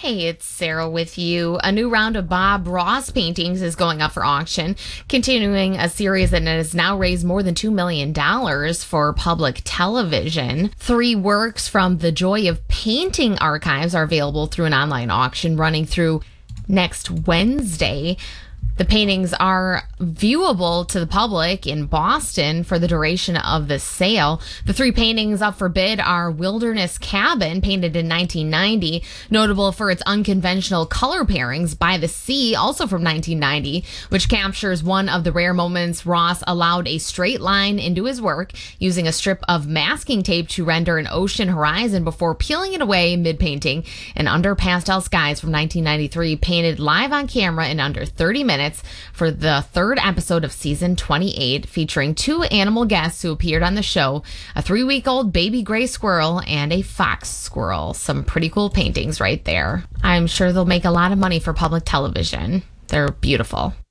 Hey, it's Sarah with you. A new round of Bob Ross paintings is going up for auction, continuing a series that has now raised more than $2 million for public television. 3 works from the Joy of Painting archives are available through an online auction running through next Wednesday. The paintings are viewable to the public in Boston for the duration of the sale. The 3 paintings up for bid are Wilderness Cabin, painted in 1990, notable for its unconventional color pairings, By the Sea, also from 1990, which captures one of the rare moments Ross allowed a straight line into his work, using a strip of masking tape to render an ocean horizon before peeling it away mid-painting, and Under Pastel Skies from 1993, painted live on camera in under 30 minutes for the 3rd episode of season 28, featuring 2 animal guests who appeared on the show, a 3-week-old baby gray squirrel and a fox squirrel. Some pretty cool paintings right there. I'm sure they'll make a lot of money for public television. They're beautiful.